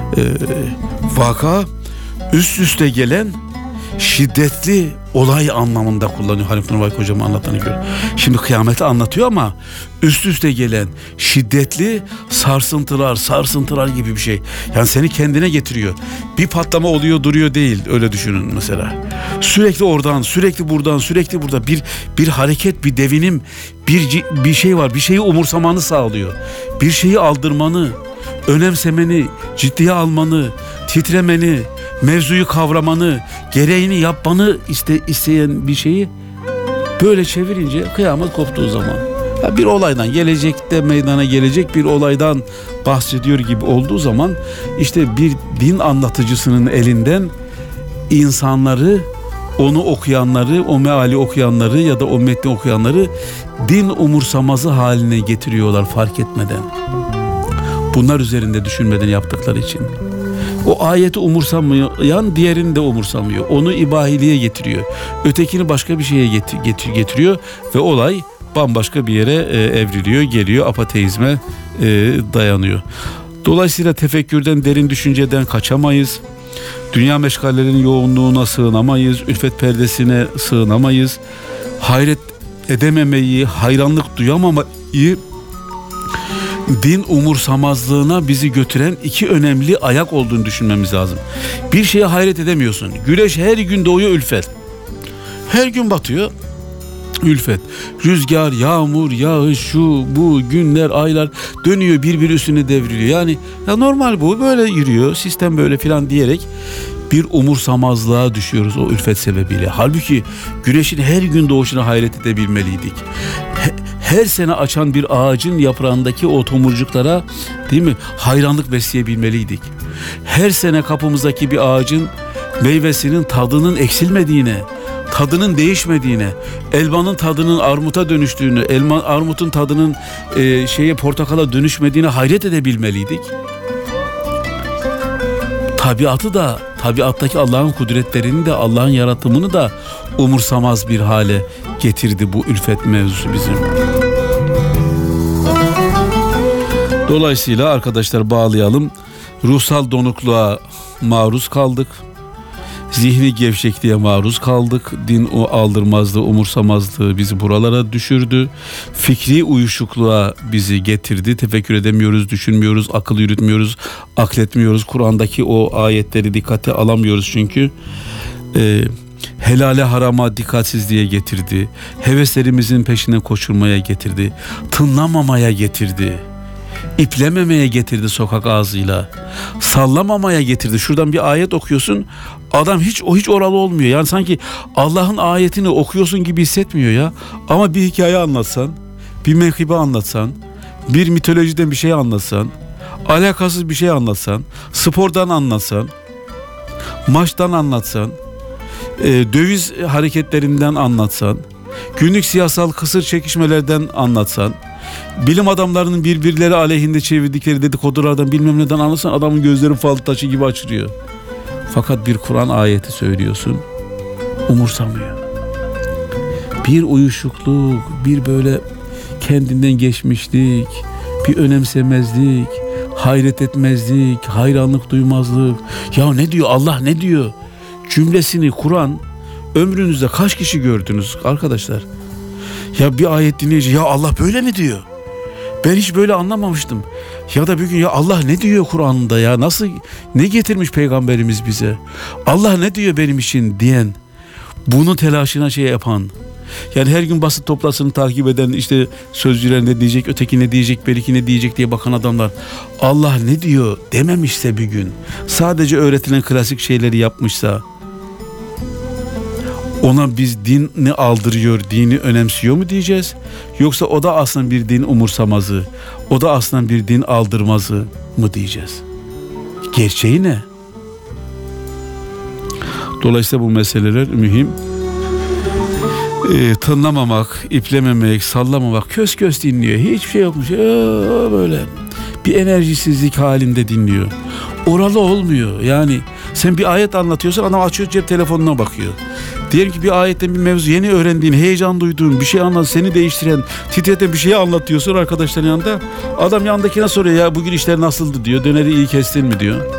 Vaka üst üste gelen şiddetli olay anlamında kullanıyor Halif Nur Vaki hocam anlatanı göre. Şimdi kıyameti anlatıyor ama üst üste gelen şiddetli sarsıntılar gibi bir şey. Yani seni kendine getiriyor. Bir patlama oluyor duruyor değil, öyle düşünün mesela. Sürekli oradan, sürekli buradan, sürekli burada bir hareket, bir devinim, bir şey var. Bir şeyi umursamanı sağlıyor. Bir şeyi aldırmanı, önemsemeni, ciddiye almanı, titremeni, mevzuyu kavramanı, gereğini yapmanı isteyen bir şeyi böyle çevirince kıyamet koptuğu zaman, bir olaydan, gelecekte meydana gelecek bir olaydan bahsediyor gibi olduğu zaman, işte bir din anlatıcısının elinden insanları, onu okuyanları, o meali okuyanları ya da o metni okuyanları din umursamazı haline getiriyorlar fark etmeden. Bunlar üzerinde düşünmeden yaptıkları için. O ayeti umursamayan diğerini de umursamıyor. Onu ibahiliğe getiriyor. Ötekini başka bir şeye getiriyor ve olay bambaşka bir yere evriliyor, geliyor, apateizme dayanıyor. Dolayısıyla tefekkürden, derin düşünceden kaçamayız. Dünya meşgallerinin yoğunluğuna sığınamayız. Ülfet perdesine sığınamayız. Hayret edememeyi, hayranlık duyamamayı, din umursamazlığına bizi götüren iki önemli ayak olduğunu düşünmemiz lazım. Bir şeye hayret edemiyorsun. Güneş her gün doğuyor, ülfet. Her gün batıyor, ülfet. Rüzgar, yağmur, yağış, şu, bu, günler, aylar dönüyor, birbiri üstüne devriliyor. Yani ya normal bu, böyle yürüyor, sistem böyle filan diyerek bir umursamazlığa düşüyoruz o ülfet sebebiyle. Halbuki güneşin her gün doğuşuna hayret edebilmeliydik. Her sene açan bir ağacın yaprağındaki o tomurcuklara, değil mi, hayranlık besleyebilmeliydik. Her sene kapımızdaki bir ağacın meyvesinin tadının eksilmediğine, tadının değişmediğine, elmanın tadının armuta dönüştüğünü, armutun tadının portakala dönüşmediğine hayret edebilmeliydik. Tabiatı da, tabiattaki Allah'ın kudretlerini de, Allah'ın yaratımını da umursamaz bir hale getirdi bu ülfet mevzusu bizim. Dolayısıyla arkadaşlar bağlayalım. Ruhsal donukluğa maruz kaldık. Zihni gevşekliğe maruz kaldık. Din o aldırmazlığı, umursamazlığı bizi buralara düşürdü. Fikri uyuşukluğa bizi getirdi. Tefekkür edemiyoruz, düşünmüyoruz, akıl yürütmüyoruz, akletmiyoruz. Kur'an'daki o ayetleri dikkate alamıyoruz çünkü. Helale harama dikkatsizliğe getirdi. Heveslerimizin peşine koşulmaya getirdi. Tınlamamaya getirdi. İplememeye getirdi sokak ağzıyla. Sallamamaya getirdi. Şuradan bir ayet okuyorsun, adam hiç oralı olmuyor. Yani sanki Allah'ın ayetini okuyorsun gibi hissetmiyor ya. Ama bir hikaye anlatsan, bir menkıbe anlatsan, bir mitolojiden bir şey anlatsan, alakasız bir şey anlatsan, spordan anlatsan, maçtan anlatsan, döviz hareketlerinden anlatsan, günlük siyasal kısır çekişmelerden anlatsan, bilim adamlarının birbirleri aleyhinde çevirdikleri dedikodulardan bilmem neden anlatsan, adamın gözleri fal taşı gibi açılıyor. Fakat bir Kur'an ayeti söylüyorsun, umursamıyor. Bir uyuşukluk, bir böyle kendinden geçmişlik, bir önemsemezlik, hayret etmezlik, hayranlık duymazlık. Ya ne diyor Allah, ne diyor? Cümlesini Kur'an, ömrünüzde kaç kişi gördünüz arkadaşlar? Ya bir ayet dinleyici, ya Allah böyle mi diyor? Ben hiç böyle anlamamıştım. Ya da bir gün, ya Allah ne diyor Kur'an'da ya? Nasıl, ne getirmiş peygamberimiz bize? Allah ne diyor benim için diyen, bunun telaşına yapan, yani her gün basın toplantısını takip eden, işte sözcüler ne diyecek, öteki ne diyecek, belki ne diyecek diye bakan adamlar, Allah ne diyor dememişse bir gün, sadece öğretilen klasik şeyleri yapmışsa, ona biz dini aldırıyor, dini önemsiyor mu diyeceğiz? Yoksa o da aslında bir din umursamazı, o da aslında bir din aldırmazı mı diyeceğiz? Gerçeği ne? Dolayısıyla bu meseleler mühim. Tınlamamak, iplememek, sallamamak, kös dinliyor. Hiçbir şey yokmuş. Böyle bir enerjisizlik halinde dinliyor. Oralı olmuyor. Yani sen bir ayet anlatıyorsan adam açıyor cep telefonuna bakıyor. Diyelim ki bir ayetten bir mevzu, yeni öğrendiğin, heyecan duyduğun bir şey anlat, seni değiştiren, titreten bir şeyi anlatıyorsun arkadaşların yanında. Adam yanındakine soruyor, ya bugün işler nasıldı diyor. Döneri iyi kestin mi diyor.